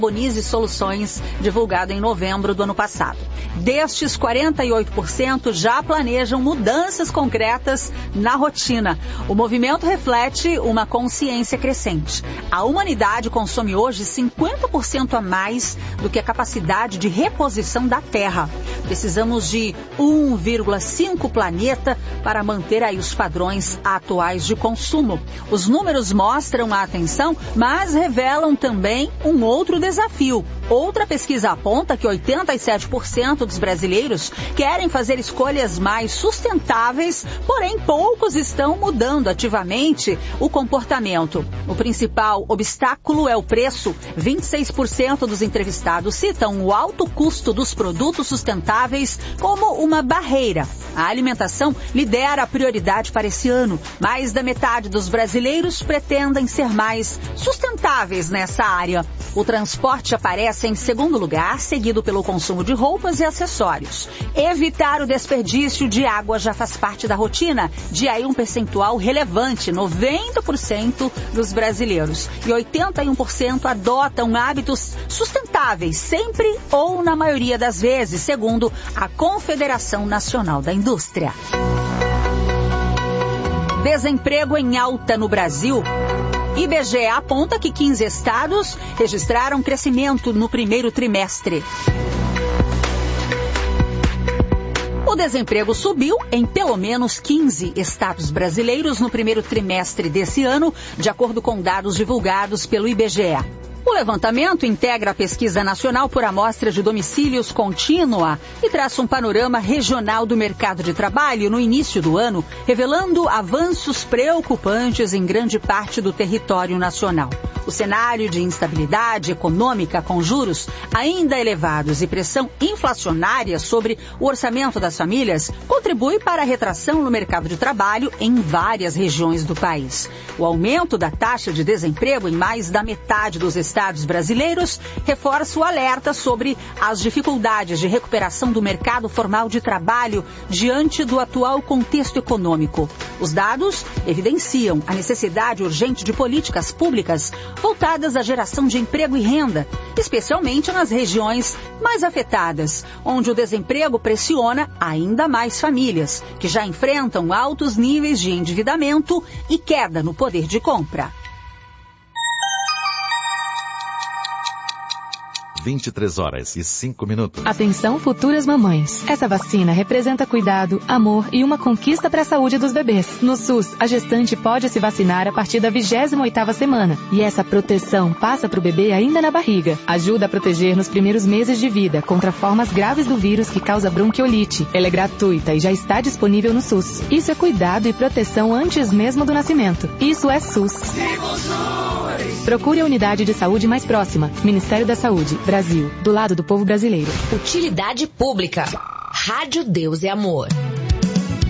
Bonize Soluções, divulgado em novembro do ano passado. Destes, 48% já planejam mudanças concretas na rotina. O movimento reflete uma consciência crescente. A humanidade consome hoje 50% a mais do que a capacidade de reposição da Terra. Precisamos de 1,5 planeta para manter aí os padrões atuais de consumo. Os números mostram a atenção, mas revelam também um outro desafio. Outra pesquisa aponta que 87% dos brasileiros querem fazer escolhas mais sustentáveis, porém poucos estão mudando ativamente o comportamento. O principal obstáculo é o preço. 26% dos entrevistados citam o alto custo dos produtos sustentáveis como uma barreira. A alimentação lidera a prioridade para esse ano. Mais da metade dos brasileiros pretendem ser mais sustentáveis nessa área. O transporte aparece em segundo lugar, seguido pelo consumo de roupas e acessórios. Evitar o desperdício de água já faz parte da rotina de aí um percentual relevante, 90% dos brasileiros. E 81% adotam hábitos sustentáveis, sempre ou na maioria das vezes, segundo a Confederação Nacional da Indústria. Desemprego em alta no Brasil. IBGE aponta que 15 estados registraram crescimento no primeiro trimestre. O desemprego subiu em pelo menos 15 estados brasileiros no primeiro trimestre desse ano, de acordo com dados divulgados pelo IBGE. O levantamento integra a pesquisa nacional por amostra de domicílios contínua e traça um panorama regional do mercado de trabalho no início do ano, revelando avanços preocupantes em grande parte do território nacional. O cenário de instabilidade econômica com juros ainda elevados e pressão inflacionária sobre o orçamento das famílias contribui para a retração no mercado de trabalho em várias regiões do país. O aumento da taxa de desemprego em mais da metade dos estados brasileiros reforça o alerta sobre as dificuldades de recuperação do mercado formal de trabalho diante do atual contexto econômico. Os dados evidenciam a necessidade urgente de políticas públicas voltadas à geração de emprego e renda, especialmente nas regiões mais afetadas, onde o desemprego pressiona ainda mais famílias, que já enfrentam altos níveis de endividamento e queda no poder de compra. 23h05. Atenção, futuras mamães. Essa vacina representa cuidado, amor e uma conquista para a saúde dos bebês. No SUS, a gestante pode se vacinar a partir da 28ª semana. E essa proteção passa para o bebê ainda na barriga. Ajuda a proteger nos primeiros meses de vida contra formas graves do vírus que causa bronquiolite. Ela é gratuita e já está disponível no SUS. Isso é cuidado e proteção antes mesmo do nascimento. Isso é SUS. Procure a unidade de saúde mais próxima. Ministério da Saúde. Brasil, do lado do povo brasileiro. Utilidade pública. Rádio Deus e Amor.